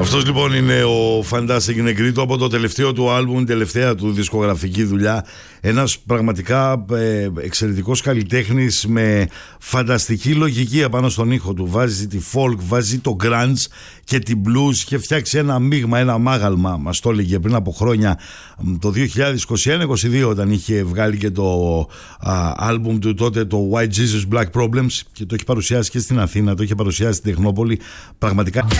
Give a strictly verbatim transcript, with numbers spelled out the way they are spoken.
Αυτός λοιπόν είναι ο Fantastic Negrito από το τελευταίο του άλμπουμ, τελευταία του δισκογραφική δουλειά. Ένας πραγματικά ε, εξαιρετικός καλλιτέχνης με φανταστική λογική απάνω στον ήχο του. Βάζει τη folk, βάζει το grunge και την blues. Είχε φτιάξει ένα μείγμα, ένα μάγαλμα, μας το έλεγε πριν από χρόνια, το δύο χιλιάδες είκοσι ένα είκοσι δύο, όταν είχε βγάλει και το α, άλμπουμ του τότε, το White Jesus Black Problems, και το έχει παρουσιάσει και στην Αθήνα, το είχε παρουσιάσει στην Τεχνόπολη. Πραγματικά